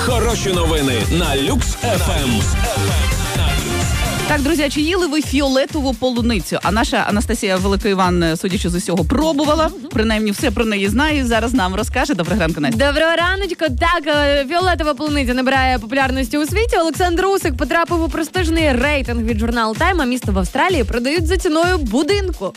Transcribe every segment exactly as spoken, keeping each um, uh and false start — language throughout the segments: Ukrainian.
Хороші новини на Люкс еф ем. Так, друзі, а чи їли ви фіолетову полуницю? А наша Анастасія Великоїван, судячи з усього, пробувала. Принаймні, все про неї знає і зараз нам розкаже. Доброго ранку, Настя. Доброго раночку. Так, фіолетова полуниця набирає популярності у світі. Олександр Усик потрапив у престижний рейтинг від журналу Time, а місто в Австралії продають за ціною будинку.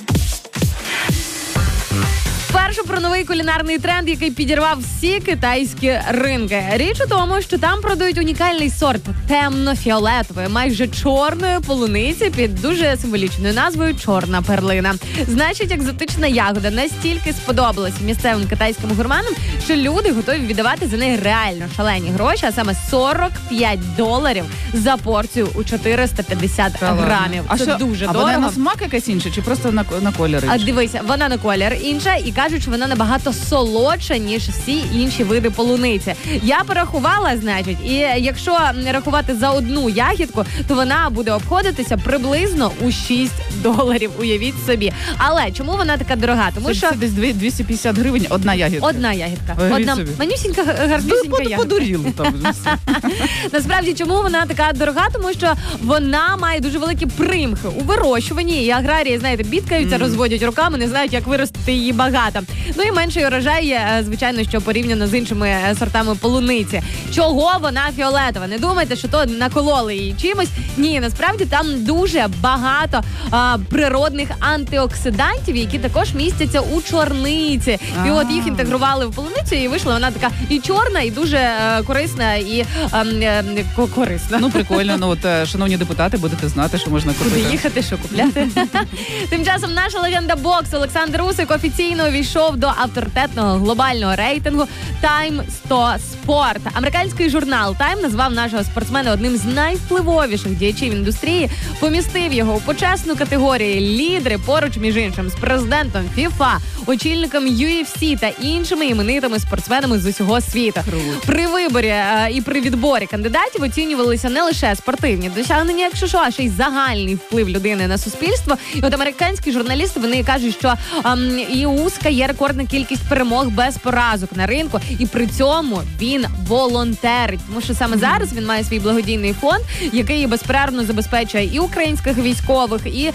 Перше про новий кулінарний тренд, який підірвав всі китайські ринки. Річ у тому, що там продають унікальний сорт темно-фіолетової, майже чорної полуниці під дуже символічною назвою «Чорна перлина». Значить, екзотична ягода настільки сподобалася місцевим китайським гурманам, що люди готові віддавати за неї реально шалені гроші, а саме сорок п'ять доларів за порцію у чотириста п'ятдесят грамів. А Це що, дуже а дорого. вона на смак якась інша чи просто на, на колір інша? А дивися, вона на колір інша і кажуть, що вона набагато солодша, ніж всі інші види полуниці. Я порахувала, значить, і якщо рахувати за одну ягідку, то вона буде обходитися приблизно у шість доларів, уявіть собі. Але чому вона така дорога? Тому це, що... це десь двісті п'ятдесят гривень одна ягідка. Одна ягідка. Уявіть Одна собі. манюсінька, гарнюсінька ягідка. Подуріли там вже все. Насправді, чому вона така дорога? Тому що вона має дуже великі примхи у вирощуванні. І аграрії, знаєте, бідкаються, mm. розводять руками, не знають, як виростити її багато. Ну і менший урожай є, звичайно, що порівняно з іншими сортами полуниці. Чого вона фіолетова? Не думайте, що то накололи її чимось. Ні, насправді там дуже багато а, природних антиоксидантів, які також містяться у чорниці. І от їх інтегрували в полуницю, і вийшла вона така і чорна, і дуже е, корисна, і е, е, корисна. Ну, прикольно. Ну, от, шановні депутати, будете знати, що можна купити. Куди їхати, що купляти. Тим часом наша легенда боксу Олександр Усик офіційно увійшов до авторитетного глобального рейтингу Time сто Sport. Американський журнал Time назвав нашого спортсмена одним з найвпливовіших діячів індустрії, помістив його у почесну категорію лідери поруч, між іншим, з президентом фіфа, очільником ю еф сі та іншими іменитими спортсменами з усього світу. Круто. При виборі а, і при відборі кандидатів оцінювалися не лише спортивні досягнення, якщо що, а ще й загальний вплив людини на суспільство. І от американські журналісти, вони кажуть, що а, і Уска є рекордна кількість перемог без поразок на ринку, і при цьому він волонтерить, тому що саме зараз він має свій благодійний фонд, який безперервно забезпечує і українських військових, і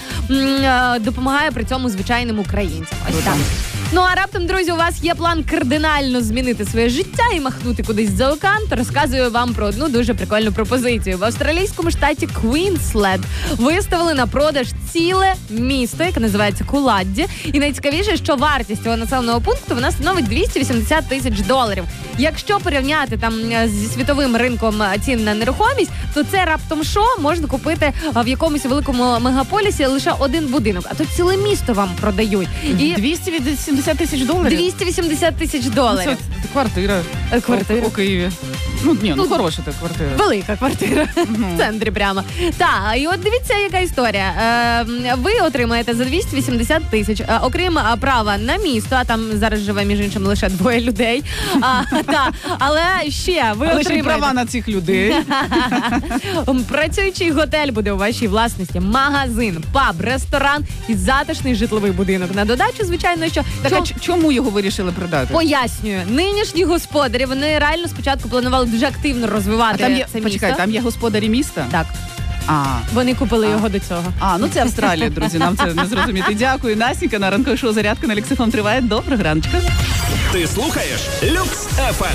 м, допомагає при цьому звичайним українцям. Ось так. Ну а раптом, друзі, у вас є план кардинально змінити своє життя і махнути кудись за океан, то розказую вам про одну дуже прикольну пропозицію. В австралійському штаті Квінсленд виставили на продаж ціле місто, яке називається Куладді. І найцікавіше, що вартість цього населеного пункту вона становить двісті вісімдесят тисяч доларів. Якщо порівняти там зі світовим ринком цін на нерухомість, то це раптом що можна купити в якомусь великому мегаполісі лише один будинок, а то ціле місто вам продають. І двісті вісімдесят тисяч доларів? двісті вісімдесят тисяч доларів. Ну, це квартира. Квартира. У, у Києві. Ну, ні, ну, хороша та квартира. Велика квартира. Uh-huh. В центрі прямо. Так, і от дивіться, яка історія. Е, ви отримаєте за двісті вісімдесят тисяч, е, окрім е, права на місто, а там зараз живе, між іншим, лише двоє людей. А, та, але ще ви але отримаєте... ще права на цих людей. Працюючий готель буде у вашій власності, магазин, паб, ресторан і затишний житловий будинок. На додачу, звичайно, що... Так, Чом... а чому його вирішили продати? Пояснюю. Нинішні господарі, вони реально спочатку планували дуже активно розвивати А там є, це почекай, місто. там є господарі міста? Так. А, Вони купили А. його до цього. а, ну це Австралія, друзі, нам це не зрозуміти. Дякую, Настенька, на ранкове шоу «Зарядка» на Люкс еф ем триває. Доброго раночка. Ти слухаєш Люкс еф ем.